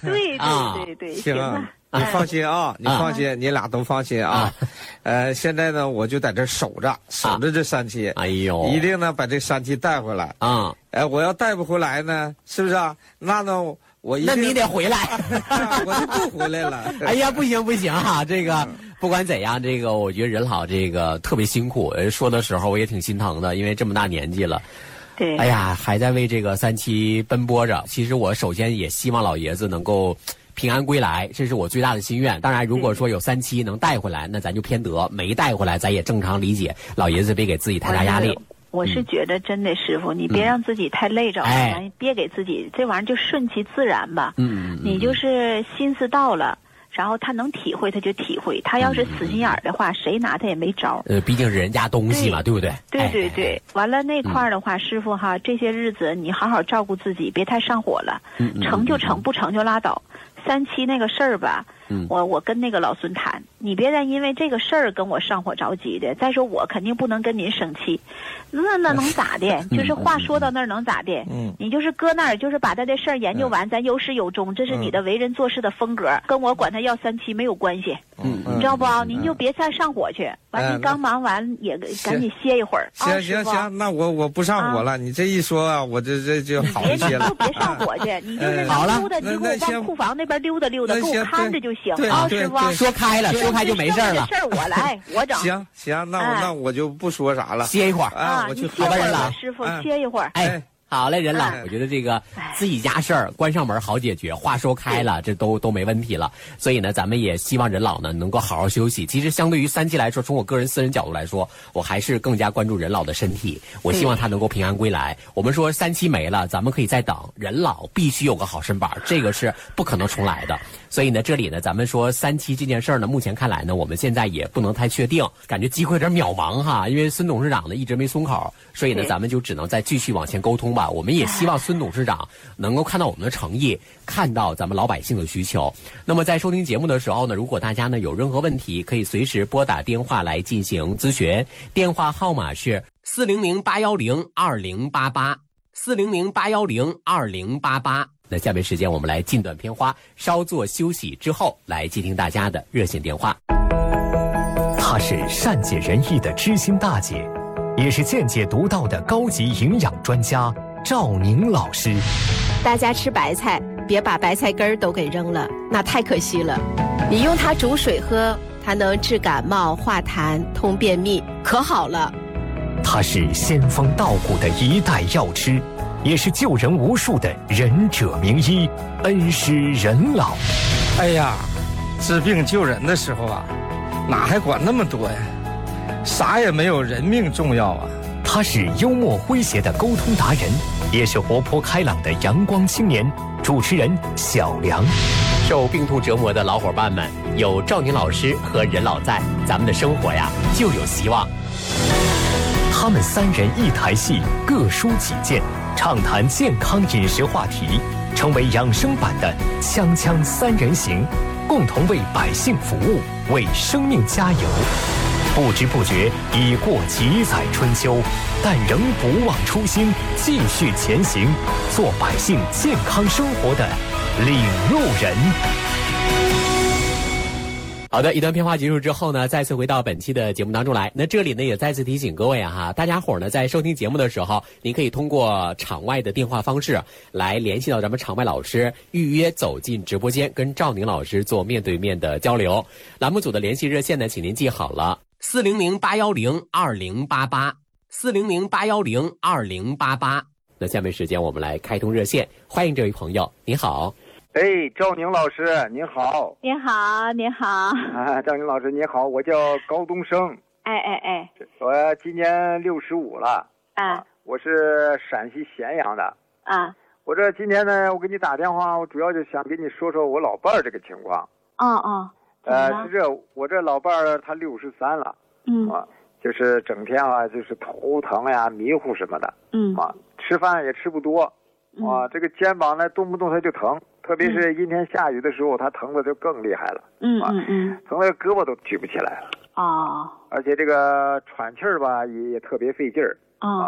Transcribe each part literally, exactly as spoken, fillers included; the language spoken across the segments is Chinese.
对对对对，行啊。 你放心啊，你放心，你俩都放心啊。呃，现在呢，我就在这守着，守着这三期。哎呦，一定呢把这三期带回来啊。哎，我要带不回来呢，是不是啊？那呢，我一定那你得回来， 我就不回来了。 哎呀，不行不行哈，这个不管怎样，这个我觉得任老这个特别辛苦。说的时候我也挺心疼的，因为这么大年纪了。 对， 哎呀，还在为这个三期奔波着。其实我首先也希望老爷子能够平安归来，这是我最大的心愿。当然如果说有三期能带回来，那咱就偏得，没带回来咱也正常理解，老爷子别给自己太大压力。 我是觉得真的师傅，你别让自己太累着了、嗯、别给自己这玩意儿就顺其自然吧。嗯，你就是心思到了，然后他能体会他就体会，他要是死心眼儿的话、嗯、谁拿他也没招。 呃，毕竟是人家东西嘛， 对, 对不对？ 对对对、哎、完了那块儿的话、嗯、师傅哈，这些日子你好好照顾自己，别太上火了、嗯、成就成，不成就拉倒。三期那个事儿吧，嗯，我我跟那个老孙谈，你别再因为这个事儿跟我上火着急的。再说我肯定不能跟您生气，那那能咋的？嗯、就是话说到那儿能咋的？嗯，你就是搁那儿，就是把他的事儿研究完，嗯、咱有始有终，这是你的为人做事的风格，嗯、跟我管他要三期没有关系。嗯，你知道不？嗯、您就别再上火去。完，您刚忙完也赶紧歇一会儿。 行行行，那我我不上火了。你这一说啊，我这这就好一些了。 你就别上火去，你就是好了， 溜达，你给我往库房那边溜达溜达，给我看着就行啊， 师傅。 说开了，说开就没事了。 事儿我来，我整。 行行，那我那我就不说啥了， 歇一会儿啊， 我去歇会儿了，师傅歇一会儿。 哎。好嘞，任老，我觉得这个自己家事儿关上门好解决，话说开了，这都都没问题了。所以呢，咱们也希望任老呢能够好好休息。其实相对于三期来说，从我个人私人角度来说，我还是更加关注任老的身体。我希望他能够平安归来。我们说三期没了，咱们可以再等。任老必须有个好身板，这个是不可能重来的。所以呢，这里呢，咱们说三期这件事儿呢，目前看来呢，我们现在也不能太确定，感觉机会有点渺茫哈。因为孙董事长呢一直没松口，所以呢，咱们就只能再继续往前沟通吧。我们也希望孙董事长能够看到我们的诚意，看到咱们老百姓的需求。那么在收听节目的时候呢，如果大家呢有任何问题，可以随时拨打电话来进行咨询，电话号码是四零零八幺零二零八八四零零八幺零二零八八。那下面时间我们来进段片花，稍作休息之后来接听大家的热线电话。 她是善解人意的知心大姐，也是见解独到的高级营养专家赵宁老师。 大家吃白菜别把白菜根儿都给扔了，那太可惜了。你用它煮水喝，它能治感冒、化痰、通便秘，可好了。 它是仙风道骨的一代药师，也是救人无数的仁者名医，恩师任老。 哎呀，治病救人的时候啊，哪还管那么多呀？啥也没有人命重要啊。 他是幽默诙谐的沟通达人，也是活泼开朗的阳光青年。主持人小梁。 受病痛折磨的老伙伴们，有赵宁老师和任老在，咱们的生活呀就有希望。 他们三人一台戏，各抒己见，畅谈健康饮食话题，成为养生版的锵锵三人行，共同为百姓服务，为生命加油。不知不觉已过几载春秋，但仍不忘初心，继续前行，做百姓健康生活的领路人。 好的，一段片花结束之后呢，再次回到本期的节目当中来。那这里呢也再次提醒各位啊哈，大家伙呢在收听节目的时候，您可以通过场外的电话方式来联系到咱们场外老师，预约走进直播间，跟赵宁老师做面对面的交流。栏目组的联系热线呢，请您记好了，四零零八幺零二零八八，四零零八幺零二零八八。那下面时间我们来开通热线，欢迎这位朋友，你好。 哎，赵宁老师您好。 您好您好啊，赵宁老师你好，我叫高东升。 哎哎哎， 我今年六十五了啊，我是陕西咸阳的啊。我这今天呢，我给你打电话，我主要就想跟你说说我老伴儿这个情况。 哦哦， 呃，是这，我这老伴儿他六十三了，嗯啊，就是整天啊，就是头疼呀、迷糊什么的，嗯啊，吃饭也吃不多，啊，这个肩膀呢动不动他就疼。特别是阴天下雨的时候，他疼的就更厉害了。嗯嗯嗯，疼的胳膊都举不起来了。哦。而且这个喘气儿吧，也也特别费劲儿。啊。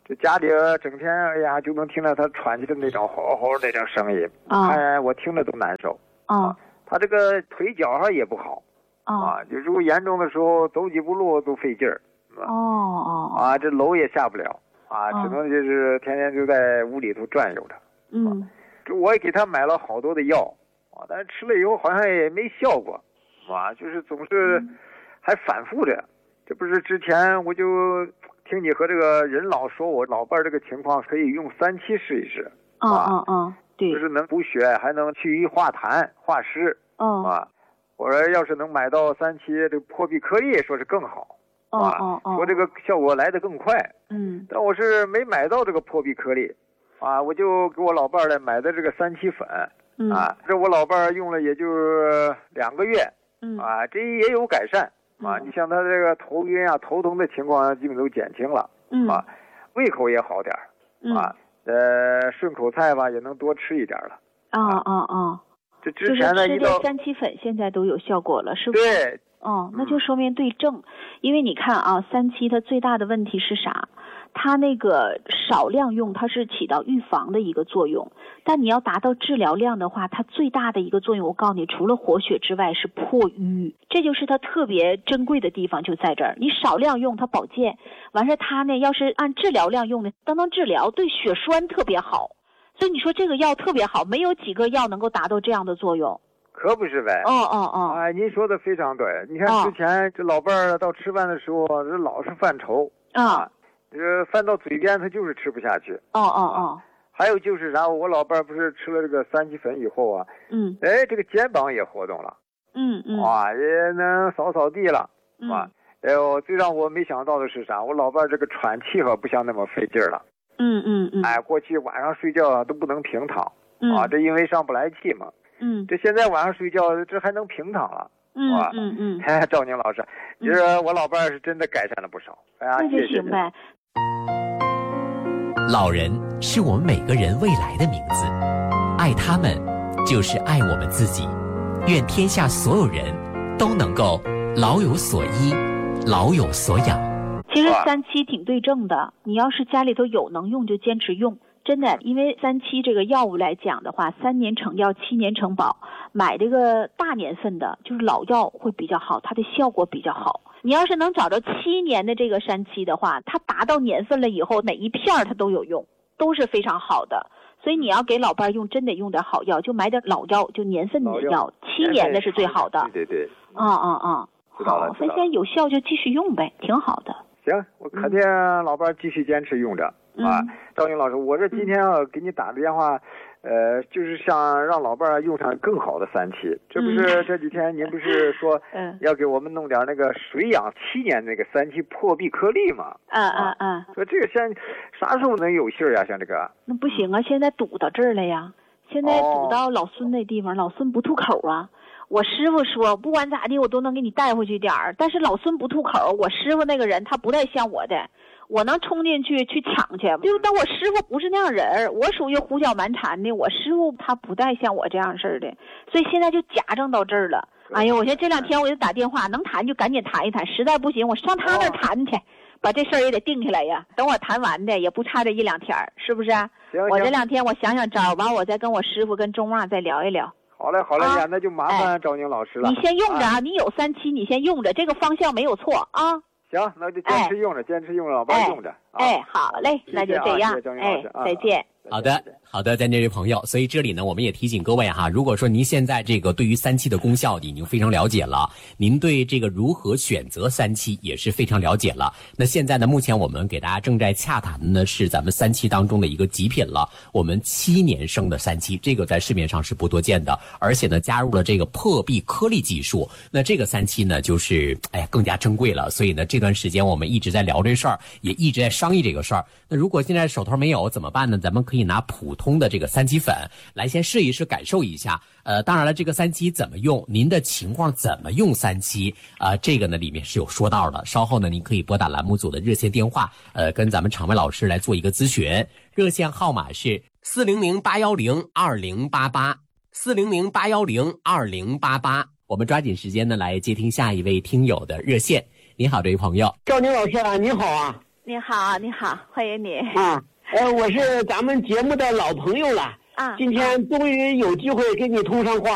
这家里整天哎呀就能听到他喘气的那种吼吼那种声音， 啊、 哎，我听着都难受。 啊， 他这个腿脚上也不好，啊，就如果严重的时候走几步路都费劲儿。 哦哦。 啊，这楼也下不了，啊，只能就是天天就在屋里头转悠着。 嗯。 这我也给他买了好多的药，啊，但是吃了以后好像也没效果，啊，就是总是还反复着。这不是之前我就听你和这个任老说，我老伴这个情况可以用三七试一试。 嗯嗯嗯，对， 就是能补血，还能去瘀化痰、化湿。 嗯啊，我说要是能买到三七这个破壁颗粒，说是更好。 哦哦哦， 说这个效果来得更快。 嗯， 但我是没买到这个破壁颗粒，啊，我就给我老伴儿来买的这个三七粉。 嗯， 啊，这我老伴儿用了也就两个月。 嗯， 啊，这也有改善。啊，你像他这个头晕啊、头疼的情况基本都减轻了。 嗯， 啊，胃口也好点儿。 嗯， 啊，呃，顺口菜吧也能多吃一点了。 啊啊啊！ 这之前呢， 就是吃这三七粉现在都有效果了，是不是？ 对。 哦，那就说明对症，因为你看啊，三七它最大的问题是啥？它那个少量用，它是起到预防的一个作用，但你要达到治疗量的话，它最大的一个作用，我告诉你，除了活血之外是破瘀，这就是它特别珍贵的地方就在这儿。你少量用它保健，完事它呢要是按治疗量用的，它能治疗，对血栓特别好，所以你说这个药特别好，没有几个药能够达到这样的作用。 可不是呗！ 哦哦哦！ 哎，您说的非常对。你看之前这老伴儿到吃饭的时候，这老是犯愁啊，这饭到嘴边他就是吃不下去。 哦哦哦！ 还有就是啥，我老伴儿不是吃了这个三七粉以后啊， 嗯， 哎，这个肩膀也活动了， 嗯嗯， 哇，也能扫扫地了， 嗯、 啊，哎呦，最让我没想到的是啥？我老伴儿这个喘气可不像那么费劲儿了。 嗯嗯嗯。 哎，过去晚上睡觉都不能平躺， 嗯、 啊，这因为上不来气嘛。 嗯， 这现在晚上睡觉，这还能平躺了， 嗯嗯嗯。 哎，赵宁老师，其实我老伴儿是真的改善了不少。哎呀， 那就行呗。 老人是我们每个人未来的名字，爱他们就是爱我们自己。愿天下所有人都能够老有所依，老有所养。 其实三七挺对症的，你要是家里头有能用就坚持用。真的，因为三七这个药物来讲的话，三年成药，七年成宝。买这个大年份的，就是老药会比较好，它的效果比较好。你要是能找着七年的这个三七的话，它达到年份了以后，每一片它都有用，都是非常好的。所以你要给老伴用，真得用点好药，就买点老药，就年份的药，七年的是最好的。 对对对。 啊啊啊！好，那现在有效就继续用呗，挺好的。 行，我肯定老伴继续坚持用着。 嗯、 啊，赵英老师，我这今天啊给你打个电话，呃，就是想让老伴用上更好的三七。这不是这几天您不是说要给我们弄点那个水养七年那个三七破壁颗粒吗？ 嗯嗯嗯。 说这个现啥时候能有信儿呀？像这个？ 那不行啊，现在堵到这儿了呀。现在堵到老孙那地方，哦、老孙不吐口啊。我师傅说，不管咋地，我都能给你带回去点儿。但是老孙不吐口，我师傅那个人他不太像我的。我能冲进去去抢去，就是但我师傅不是那样人，我属于胡搅蛮缠的，我师傅他不带像我这样式的，所以现在就夹正到这儿了。哎呀，我现在这两天我就打电话，能谈就赶紧谈一谈，实在不行我上他那儿谈去，把这事儿也得定下来呀。等我谈完的也不差这一两天，是不是？我这两天我想想招，完我再跟我师傅跟钟旺再聊一聊。 好嘞，好嘞呀，那就麻烦赵宁老师了。 你先用着啊，你有三七，你先用着，这个方向没有错啊。 行，那就坚持用着，坚持用着，老伴用着。 哎，好嘞，那就这样。哎，再见。 好的，好的，在这位朋友，所以这里呢，我们也提醒各位哈，如果说您现在这个对于三七的功效已经非常了解了，您对这个如何选择三七也是非常了解了。那现在呢，目前我们给大家正在洽谈的呢是咱们三七当中的一个极品了，我们七年生的三七，这个在市面上是不多见的，而且呢加入了这个破壁颗粒技术，那这个三七呢就是哎呀更加珍贵了。所以呢这段时间我们一直在聊这事儿，也一直在商议这个事儿。那如果现在手头没有怎么办呢？咱们可以拿普通的这个三七粉来先试一试，感受一下。呃，当然了，这个三七怎么用，您的情况怎么用三七啊、呃？这个呢里面是有说到的。稍后呢，您可以拨打栏目组的热线电话，呃，跟咱们场外老师来做一个咨询。热线号码是四零零八幺零二零八八，四零零八幺零二零八八。我们抓紧时间呢来接听下一位听友的热线。您好，这位朋友。 赵宁老师啊，您好啊。 你好，你好，欢迎你。 啊，呃，我是咱们节目的老朋友了。啊，今天终于有机会跟你通上话。